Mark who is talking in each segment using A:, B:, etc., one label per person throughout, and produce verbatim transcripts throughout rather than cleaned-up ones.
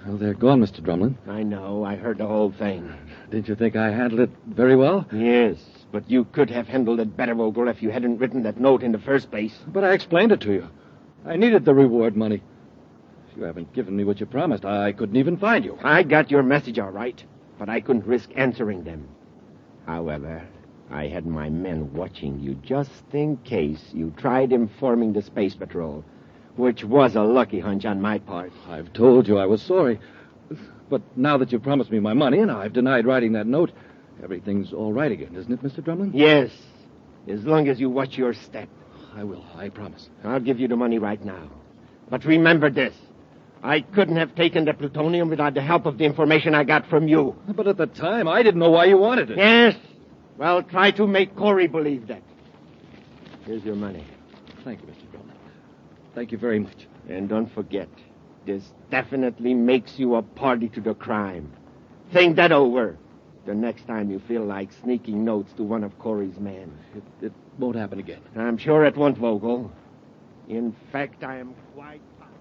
A: Well, they're gone, Mister Drumlin.
B: I know. I heard the whole thing.
A: Did you think I handled it very well?
B: Yes, but you could have handled it better, Vogel, if you hadn't written that note in the first place.
A: But I explained it to you. I needed the reward money. If you haven't given me what you promised, I couldn't even find you.
B: I got your message all right, but I couldn't risk answering them. However, I had my men watching you just in case you tried informing the Space Patrol, which was a lucky hunch on my part.
A: I've told you I was sorry. But now that you've promised me my money and I've denied writing that note, everything's all right again, isn't it, Mister Drumlin?
B: Yes, as long as you watch your step.
A: I will, I promise.
B: I'll give you the money right now. But remember this. I couldn't have taken the plutonium without the help of the information I got from you.
A: But at the time, I didn't know why you wanted it.
B: Yes. Well, try to make Corey believe that. Here's your money.
A: Thank you, Mister Drumlin. Thank you very much.
B: And don't forget, this definitely makes you a party to the crime. Think that over the next time you feel like sneaking notes to one of Corey's men.
A: It, it won't happen again.
B: I'm sure it won't, Vogel. In fact, I am quite...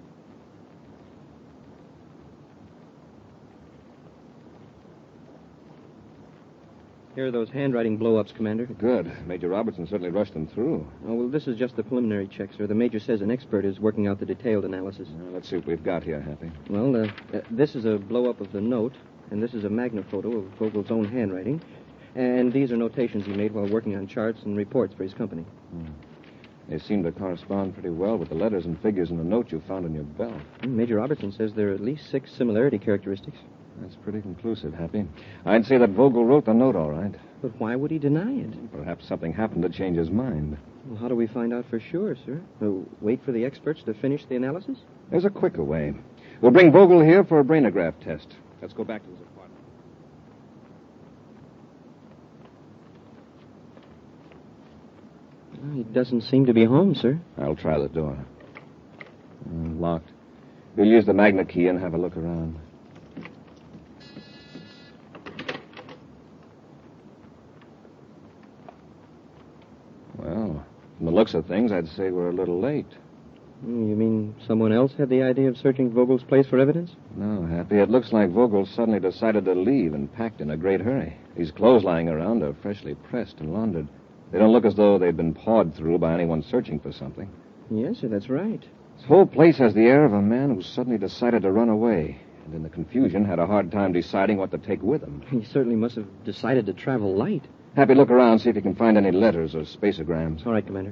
C: Here are those handwriting blow-ups, Commander.
D: Good. Major Robertson certainly rushed them through.
C: Oh, well, this is just the preliminary check, sir. The Major says an expert is working out the detailed analysis.
D: Now, let's see what we've got here, Happy.
C: Well, uh, uh, this is a blow-up of the note, and this is a magnaphoto of Vogel's own handwriting. And these are notations he made while working on charts and reports for his company.
D: Hmm. They seem to correspond pretty well with the letters and figures in the note you found in your belt.
C: Major Robertson says there are at least six similarity characteristics.
D: That's pretty conclusive, Happy. I'd say that Vogel wrote the note all right.
C: But why would he deny it?
D: Perhaps something happened to change his mind.
C: Well, how do we find out for sure, sir? Uh, wait for the experts to finish the analysis?
D: There's a quicker way. We'll bring Vogel here for a brainograph test. Let's go back to his apartment.
C: Well, he doesn't seem to be home, sir.
D: I'll try the door. Mm, locked. We'll use the magna key and have a look around. Well, from the looks of things, I'd say we're a little late.
C: You mean someone else had the idea of searching Vogel's place for evidence?
D: No, Happy. It looks like Vogel suddenly decided to leave and packed in a great hurry. These clothes lying around are freshly pressed and laundered. They don't look as though they'd been pawed through by anyone searching for something.
C: Yes, sir, that's right.
D: This whole place has the air of a man who suddenly decided to run away, and in the confusion had a hard time deciding what to take with him.
C: He certainly must have decided to travel light.
D: Happy, look around, see if you can find any letters or spaceograms.
C: All right, Commander.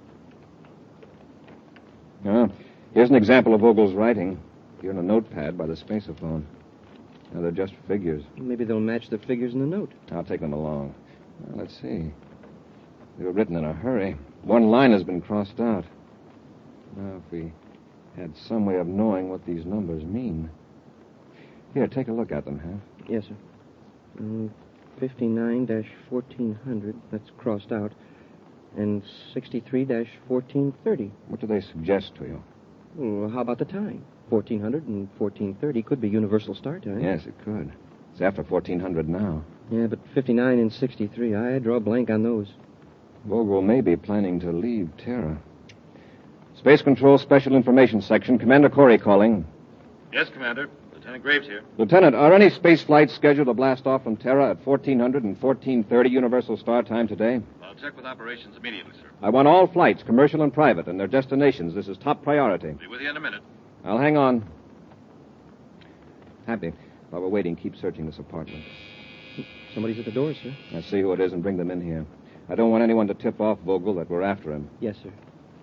D: Ah, here's an example of Vogel's writing. Here in a notepad by the spaceophone. Now, they're just figures.
C: Maybe they'll match the figures in the note.
D: I'll take them along. Now, let's see. They were written in a hurry. One line has been crossed out. Now, if we had some way of knowing what these numbers mean. Here, take a look at them, Hef.
C: Yes, sir. Um, fifty-nine dash fourteen hundred, that's crossed out. And sixty-three dash fourteen thirty.
D: What do they suggest to you?
C: Well, how about the time? fourteen hundred and fourteen thirty could be universal star time.
D: Yes, it could. It's after fourteen hundred now.
C: Yeah, but fifty-nine and sixty-three, I draw a blank on those.
D: Vogel may be planning to leave Terra. Space Control Special Information Section. Commander Corey calling.
E: Yes, Commander. Lieutenant Graves here.
D: Lieutenant, are any space flights scheduled to blast off from Terra at fourteen hundred and fourteen thirty Universal Star Time today?
E: I'll check with operations immediately, sir.
D: I want all flights, commercial and private, and their destinations. This is top priority.
E: Be with you in a minute.
D: I'll hang on. Happy. While we're waiting, keep searching this apartment.
C: Somebody's at the door, sir.
D: I'll see who it is and bring them in here. I don't want anyone to tip off Vogel that we're after him.
C: Yes, sir.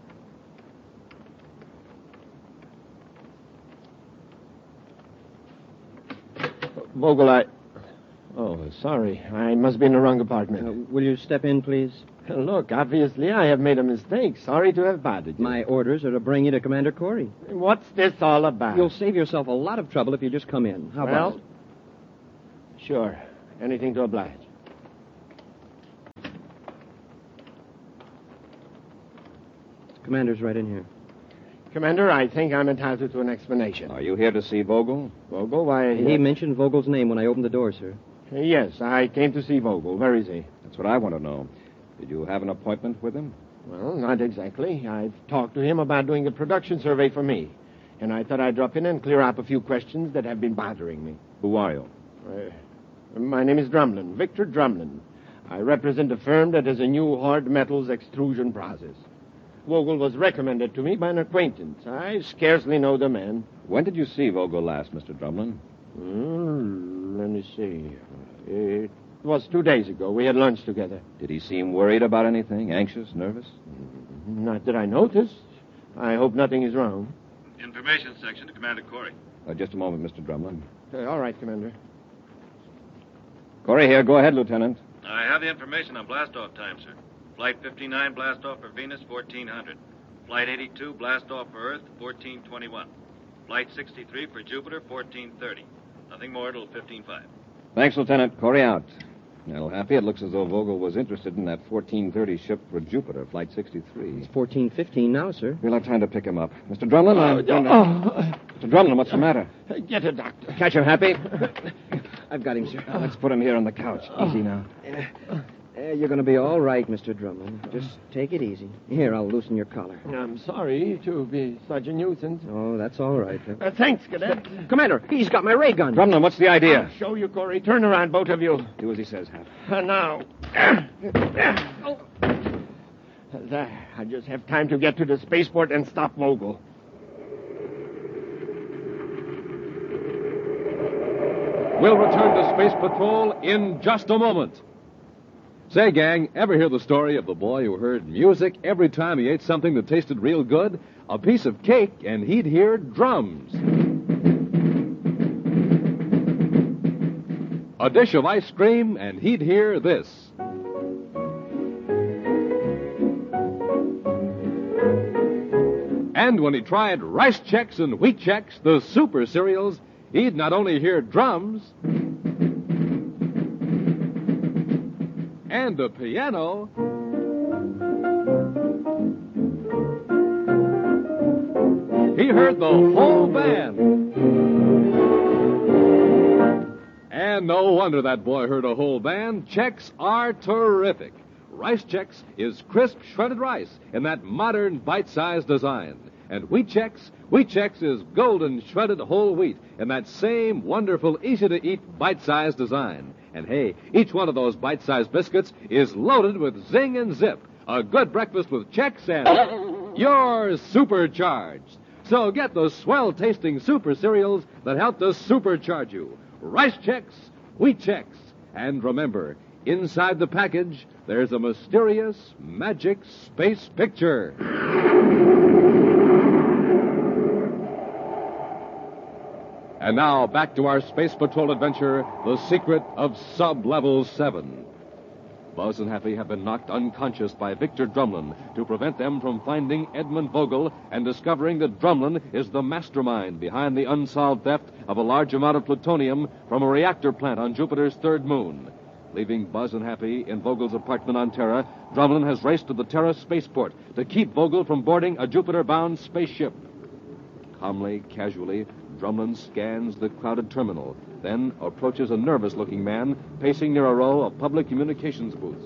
B: Vogel, I... Oh, sorry. I must be in the wrong apartment.
C: Uh, will you step in, please?
B: Look, obviously I have made a mistake. Sorry to have bothered you.
C: My orders are to bring you to Commander Corey.
B: What's this all about?
C: You'll save yourself a lot of trouble if you just come in. How
B: well,
C: about it?
B: Sure. Anything to oblige.
C: Commander's right in here.
B: Commander, I think I'm entitled to an explanation.
D: Are you here to see Vogel?
B: Vogel, why...
C: He mentioned Vogel's name when I opened the door, sir.
B: Yes, I came to see Vogel. Where is he?
D: That's what I want to know. Did you have an appointment with him?
B: Well, not exactly. I've talked to him about doing a production survey for me. and I thought I'd drop in and clear up a few questions that have been bothering me.
D: Who are you?
B: Uh, my name is Drumlin, Victor Drumlin. I represent a firm that has a new hard metals extrusion process. Vogel was recommended to me by an acquaintance. I scarcely know the man.
D: When did you see Vogel last, Mister Drumlin?
B: Hmm, let me see. It was two days ago. We had lunch together.
D: Did he seem worried about anything? Anxious? Nervous?
B: Not that I noticed. I hope nothing is wrong.
E: Information section to Commander Corey.
D: Uh, just a moment, Mister Drumlin.
B: Uh, all right, Commander.
D: Corey here. Go ahead, Lieutenant.
E: I have the information on blast-off time, sir. Flight fifty-nine, blast-off for Venus, fourteen hundred. Flight eighty-two, blast-off for Earth, fourteen twenty-one. Flight sixty-three for Jupiter, fourteen thirty. Nothing more till fifteen five.
D: Thanks, Lieutenant. Corey out. Well, Happy, it looks as though Vogel was interested in that fourteen thirty ship for Jupiter, Flight sixty-three.
C: It's fourteen fifteen now, sir.
D: We'll have time to pick him up. Mister Drumlin, I'm going to...
B: Oh,
D: Mister Drumlin, what's the matter?
B: uh, get a doctor.
D: Catch him, Happy.
C: I've got him, sir.
D: Now, let's put him here on the couch. Easy now.
C: Uh, you're going to be all right, Mister Drummond. Just take it easy. Here, I'll loosen your collar.
B: I'm sorry to be such a nuisance.
C: Oh, that's all right.
B: Uh, thanks, Cadet.
C: Commander, he's got my ray gun.
D: Drumlin, what's the idea?
B: I'll show you, Corey. Turn around, both of you.
D: Do as he says, Hap.
B: Uh, now. There. I just have time to get to the spaceport and stop Vogel.
F: We'll return to Space Patrol in just a moment. Say, gang, ever hear the story of the boy who heard music every time he ate something that tasted real good? A piece of cake, and he'd hear drums. A dish of ice cream, and he'd hear this. And when he tried Rice Chex and Wheat Chex, the super cereals, he'd not only hear drums and a piano, he heard the whole band. And no wonder that boy heard a whole band. Chex are terrific. Rice Chex is crisp shredded rice in that modern bite-sized design. And Wheat Chex, Wheat Chex is golden shredded whole wheat in that same wonderful, easy-to-eat bite-sized design. And hey, each one of those bite-sized biscuits is loaded with zing and zip. A good breakfast with Chex and you're supercharged. So get the swell-tasting super cereals that help to supercharge you. Rice Chex, Wheat Chex. And remember, inside the package, there's a mysterious, magic space picture. And now, back to our Space Patrol adventure, The Secret of Sub-Level seven. Buzz and Happy have been knocked unconscious by Victor Drumlin to prevent them from finding Edmund Vogel and discovering that Drumlin is the mastermind behind the unsolved theft of a large amount of plutonium from a reactor plant on Jupiter's third moon. Leaving Buzz and Happy in Vogel's apartment on Terra, Drumlin has raced to the Terra spaceport to keep Vogel from boarding a Jupiter-bound spaceship. Calmly, casually, Drumlin scans the crowded terminal, then approaches a nervous-looking man pacing near a row of public communications booths.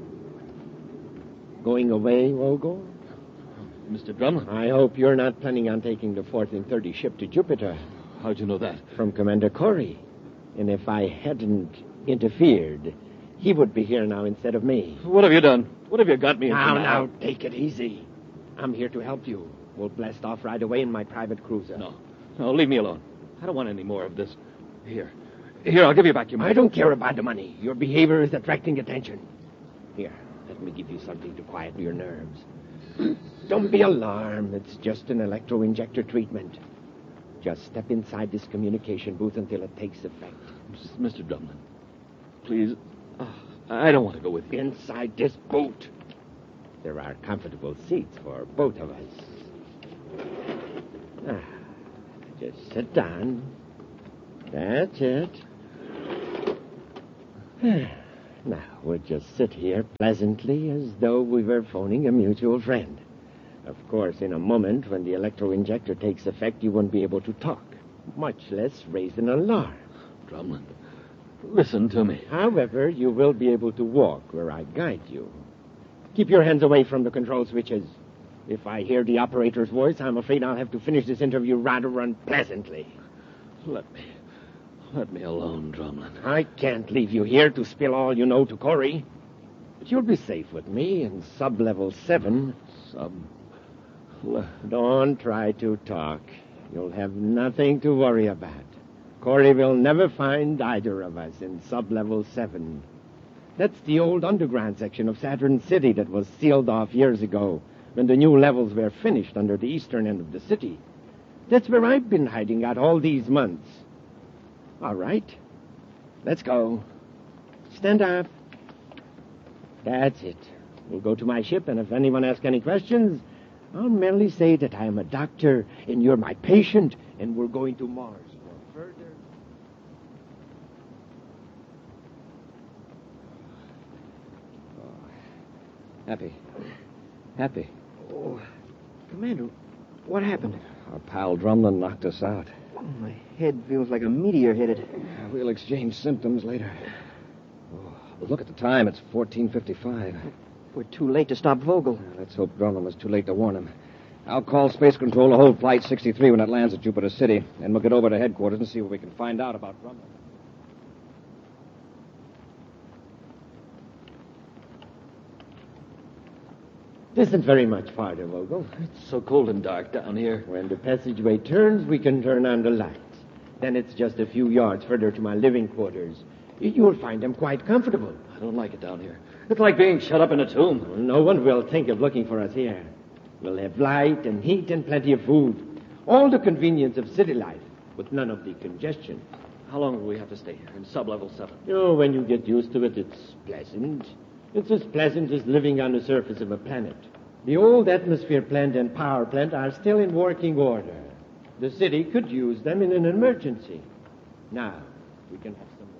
B: Going away, Vogel?
A: Mister Drumlin,
B: I hope you're not planning on taking the fourteen thirty ship to Jupiter.
A: how'd you know that?
B: From Commander Corey. And if I hadn't interfered, he would be here now instead of me.
A: What have you done? What have you got me into
B: Now, now, take it easy. I'm here to help you. We'll blast off right away in my private cruiser.
A: No. No, leave me alone. I don't want any more of this. Here. Here, I'll give you back your money.
B: I don't care about the money. Your behavior is attracting attention. Here, let me give you something to quiet your nerves. Don't be alarmed. It's just an electro-injector treatment. Just step inside this communication booth until it takes effect.
A: Mister Drumlin, please. Oh, I don't want to go with you.
B: Inside this boot. There are comfortable seats for both of us. Ah, just sit down. That's it. Now, we'll just sit here pleasantly as though we were phoning a mutual friend. Of course, in a moment, when the electro-injector takes effect, you won't be able to talk, much less raise an alarm.
A: Drumlin, listen to me.
B: However, you will be able to walk where I guide you. Keep your hands away from the control switches. If I hear the operator's voice, I'm afraid I'll have to finish this interview rather unpleasantly.
A: Let me... Let me alone, Drumlin.
B: I can't leave you here to spill all you know to Corey. But you'll be safe with me in sub-level seven.
A: Sub...
B: Don't try to talk. You'll have nothing to worry about. Corey will never find either of us in sub-level seven. That's the old underground section of Saturn City that was sealed off years ago when the new levels were finished under the eastern end of the city. That's where I've been hiding out all these months. All right. Let's go. Stand up. That's it. We'll go to my ship, and if anyone asks any questions, I'll merely say that I am a doctor, and you're my patient, and we're going to Mars for further...
A: Happy. Happy.
C: Oh, Commander, what happened?
A: Our pal Drumlin knocked us out.
C: Oh, my head feels like a meteor hit it.
A: We'll exchange symptoms later. Oh, look at the time. It's fourteen fifty-five.
C: We're too late to stop Vogel.
A: Let's hope Drumlin was too late to warn him. I'll call Space Control to hold Flight sixty-three when it lands at Jupiter City, and we'll get over to headquarters and see what we can find out about Drumlin.
B: It isn't very much farther, Vogel.
A: It's so cold and dark down here.
B: When the passageway turns, we can turn on the lights. Then it's just a few yards further to my living quarters. You'll find them quite comfortable.
A: I don't like it down here. It's like being shut up in a tomb.
B: No one will think of looking for us here. We'll have light and heat and plenty of food. All the convenience of city life, with none of the congestion.
A: How long will we have to stay here in sub-level seven?
B: Oh, when you get used to it, it's pleasant. It's as pleasant as living on the surface of a planet. The old atmosphere plant and power plant are still in working order. The city could use them in an emergency. Now, we can have some...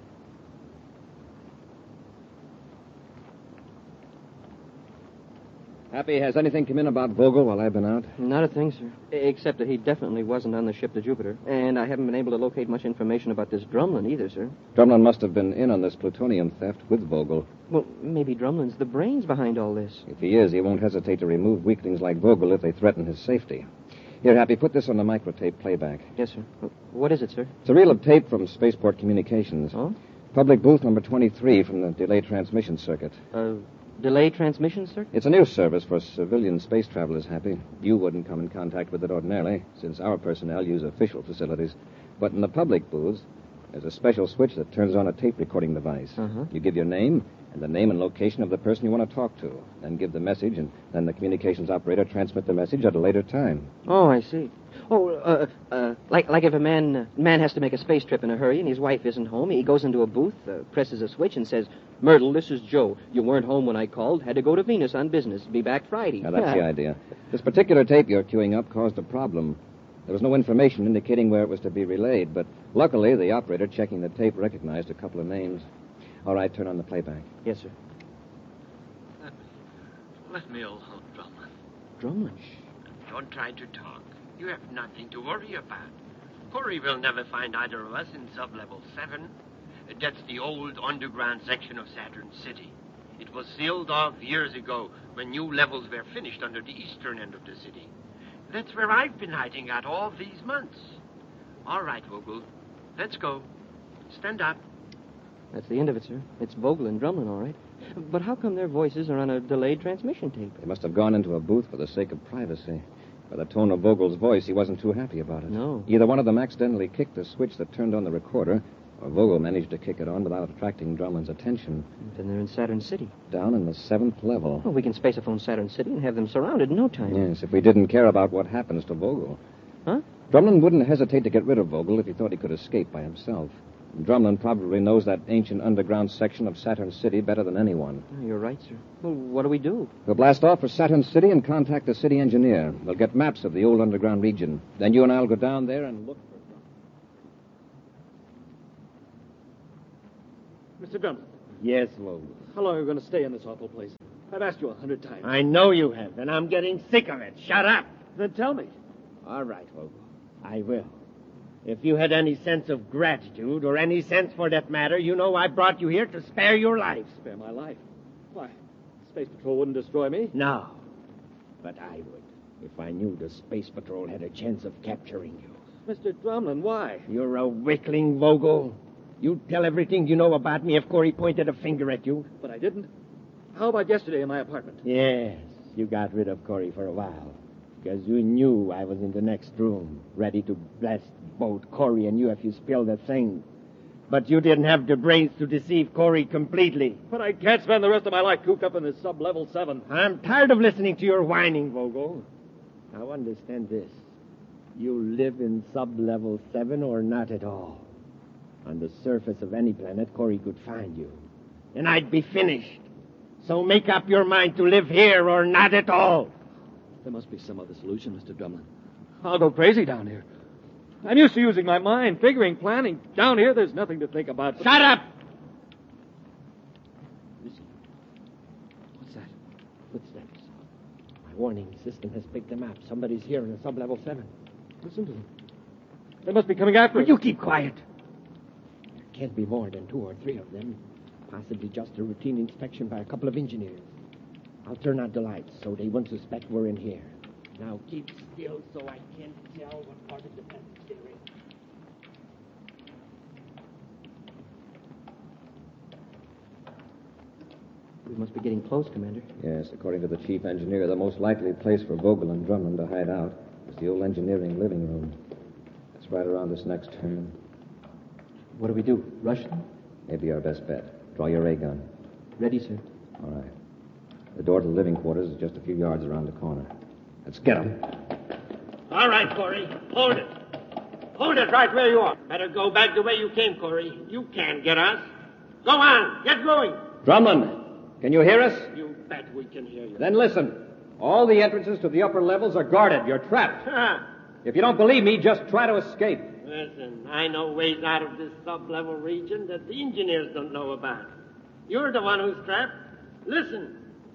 A: Happy, has anything come in about Vogel while I've been out?
C: Not a thing, sir. Except that he definitely wasn't on the ship to Jupiter. And I haven't been able to locate much information about this Drumlin either, sir.
A: Drumlin must have been in on this plutonium theft with Vogel.
C: Well, maybe Drumlin's the brains behind all this.
A: If he is, he won't hesitate to remove weaklings like Vogel if they threaten his safety. Here, Happy, put this on the microtape playback.
C: Yes, sir. What is it, sir?
A: It's a reel of tape from Spaceport Communications.
C: Oh?
A: Public booth number twenty-three from the delay transmission circuit.
C: Uh, delay transmission, sir?
A: It's a news service for civilian space travelers, Happy. You wouldn't come in contact with it ordinarily, since our personnel use official facilities. But in the public booths, there's a special switch that turns on a tape recording device.
C: Uh-huh.
A: You give your name and the name and location of the person you want to talk to, then give the message, and then the communications operator transmit the message at a later time.
C: Oh, I see. Oh, uh, uh, like like if a man uh, man has to make a space trip in a hurry and his wife isn't home, he goes into a booth, uh, presses a switch, and says, "Myrtle, this is Joe. You weren't home when I called. Had to go to Venus on business. Be back Friday."
A: Now, that's the idea. This particular tape you're queuing up caused a problem. There was no information indicating where it was to be relayed, but luckily the operator checking the tape recognized a couple of names. All right, turn on the playback.
C: Yes, sir.
E: Let, let me alone, Drumlin.
C: Drumlin?
B: Don't try to talk. You have nothing to worry about. Corey will never find either of us in sub-level seven. That's the old underground section of Saturn City. It was sealed off years ago when new levels were finished under the eastern end of the city. That's where I've been hiding out all these months. All right, Vogel. Let's go. Stand up.
C: That's the end of it, sir. It's Vogel and Drumlin, all right. But how come their voices are on a delayed transmission tape?
A: They must have gone into a booth for the sake of privacy. By the tone of Vogel's voice, he wasn't too happy about it.
C: No.
A: Either one of them accidentally kicked the switch that turned on the recorder, or Vogel managed to kick it on without attracting Drumlin's attention.
C: Then they're in Saturn City.
A: Down in the seventh level.
C: Well, we can space-a-phone Saturn City and have them surrounded in no time.
A: Yes, if we didn't care about what happens to Vogel.
C: Huh?
A: Drumlin wouldn't hesitate to get rid of Vogel if he thought he could escape by himself. Drumlin probably knows that ancient underground section of Saturn City better than anyone.
C: Oh, you're right, sir. Well, what do we do?
A: We'll blast off for Saturn City and contact the city engineer. We'll get maps of the old underground region. Then you and I'll go down there and look for Drumlin.
G: Mister Drumlin,
B: Yes, Vogel.
G: how long are you going to stay in this awful place? I've asked you a hundred times.
B: I know you have, and I'm getting sick of it. Shut up.
G: Then tell me.
B: All right, Vogel. I will. If you had any sense of gratitude, or any sense for that matter, you know I brought you here to spare your life.
G: Spare my life. Why, Space Patrol wouldn't destroy me.
B: No, but I would. if I knew the Space Patrol had a chance of capturing you.
G: Mister Drumlin, why?
B: You're a weakling, Vogel. You tell everything you know about me if Corey pointed a finger at you.
G: But I didn't. How about yesterday in my apartment?
B: Yes, you got rid of Corey for a while. Because you knew I was in the next room, ready to blast both Corey and you if you spilled a thing. But you didn't have the brains to deceive Corey completely.
G: But I can't spend the rest of my life cooped up in this sub-level seven.
B: I'm tired of listening to your whining, Vogel. Now understand this. You live in sub-level seven or not at all. On the surface of any planet, Corey could find you. And I'd be finished. So make up your mind to live here or not at all.
G: There must be some other solution, Mister Drumlin. I'll go crazy down here. I'm used to using my mind, figuring, planning. Down here, there's nothing to think about. But...
B: Shut up!
G: Listen. What's that?
B: Footsteps. My warning system has picked them up. Somebody's here in a sub-level seven.
G: Listen to them. They must be coming after us.
B: You keep quiet. There can't be more than two or three of them. Possibly just a routine inspection by a couple of engineers. I'll turn out the lights so they won't suspect we're in here. Now keep still so I can't tell what part of the passage they're in.
C: We must be getting close, Commander.
A: Yes, according to the chief engineer, the most likely place for Vogel and Drumlin to hide out is the old engineering living room. It's right around this next turn.
C: What do we do? Rush them?
A: Maybe our best bet. Draw your ray gun.
C: Ready, sir.
A: All right. The door to the living quarters is just a few yards around the corner. Let's get them.
B: All right, Corey. Hold it. Hold it right where you are. Better go back the way you came, Corey. You can't get us. Go on. Get going.
A: Drumlin, can you hear us?
B: You bet we can hear you.
A: Then listen. All the entrances to the upper levels are guarded. You're trapped. If you don't believe me, just try to escape.
B: Listen, I know ways out of this sub-level region that the engineers don't know about. You're the one who's trapped. Listen.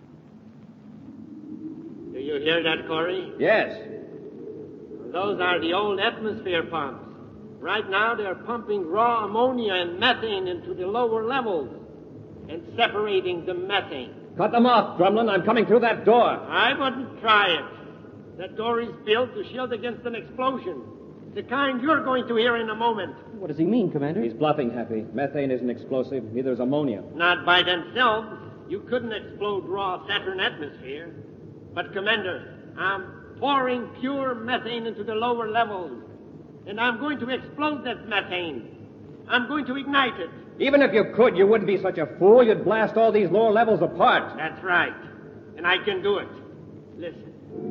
B: Do you hear that, Corey?
A: Yes.
B: Those are the old atmosphere pumps. Right now, they're pumping raw ammonia and methane into the lower levels and separating the methane.
A: Cut them off, Drumlin. I'm coming through that door.
B: I wouldn't try it. That door is built to shield against an explosion. The kind you're going to hear in a moment.
C: What does he mean, Commander?
A: He's bluffing, Happy. Methane isn't explosive. Neither is ammonia.
B: Not by themselves. You couldn't explode raw Saturn atmosphere. But, Commander, I'm pouring pure methane into the lower levels. And I'm going to explode that methane. I'm going to ignite it.
A: Even if you could, you wouldn't be such a fool. You'd blast all these lower levels apart.
B: That's right. And I can do it. Listen.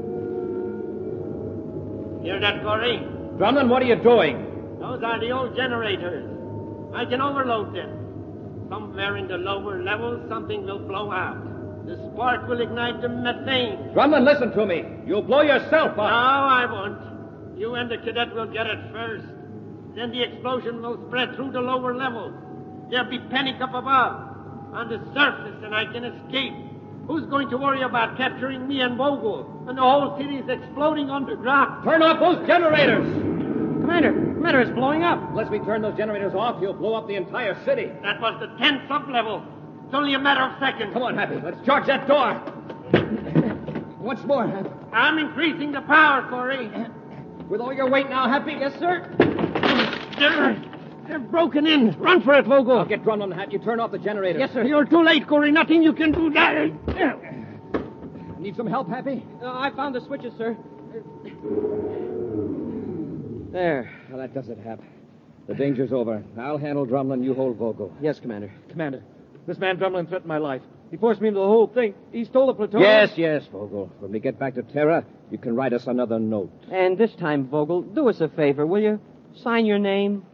B: Hear that, Corey?
A: Drumlin, what are you doing?
B: Those are the old generators. I can overload them. Somewhere in the lower levels, something will blow out. The spark will ignite the methane.
A: Drumlin, listen to me. You'll blow yourself up.
B: No, I won't. You and the cadet will get it first. Then the explosion will spread through the lower levels. There'll be panic up above. On the surface, and I can escape. Who's going to worry about capturing me and Vogel? And the whole city is exploding underground.
A: Turn off those generators!
C: Commander, Commander, it's blowing up.
A: Unless we turn those generators off, you'll blow up the entire city.
B: That was the tenth sub-level. It's only a matter of seconds.
A: Come on, Happy. Let's charge that door. Once more, Happy.
B: I'm increasing the power, Corey.
A: With all your weight now, Happy?
C: Yes, sir.
B: They're, they're broken in. Run for it, Vogel.
A: I'll get Drumlin, Happy. You turn off the generators.
C: Yes, sir.
B: You're too late, Corey. Nothing you can do.
A: Need some help, Happy?
C: Uh, I found the switches, sir. There.
A: Well, that does it, Hap. The danger's over. I'll handle Drumlin. You hold Vogel.
C: Yes, Commander.
G: Commander, this man Drumlin threatened my life. He forced me into the whole thing. He stole the plutonium.
A: Yes, yes, Vogel. When we get back to Terra, you can write us another note.
C: And this time, Vogel, do us a favor, will you? Sign your name.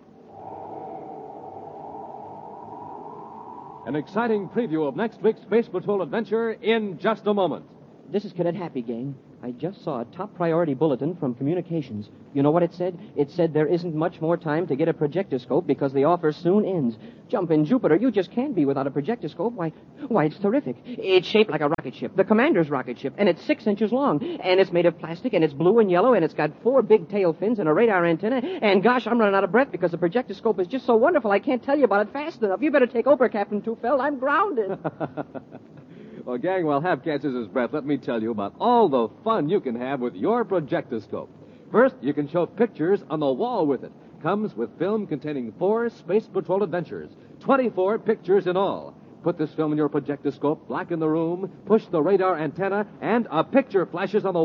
F: An exciting preview of next week's Space Patrol adventure in just a moment.
C: This is Cadet Happy, gang. I just saw a top priority bulletin from communications. You know what it said? It said there isn't much more time to get a projectoscope because the offer soon ends. Jump in Jupiter, you just can't be without a projectoscope. Why, why, it's terrific. It's shaped like a rocket ship, the commander's rocket ship, and it's six inches long, and it's made of plastic, and it's blue and yellow, and it's got four big tail fins and a radar antenna, and gosh, I'm running out of breath because the projectoscope is just so wonderful I can't tell you about it fast enough. You better take over, Captain Tufeld. I'm grounded.
F: Well, gang, while Hap catches his breath, let me tell you about all the fun you can have with your projectoscope. First, you can show pictures on the wall with it. Comes with film containing four Space Patrol adventures, twenty-four pictures in all. Put this film in your projectoscope, blacken the room, push the radar antenna, and a picture flashes on the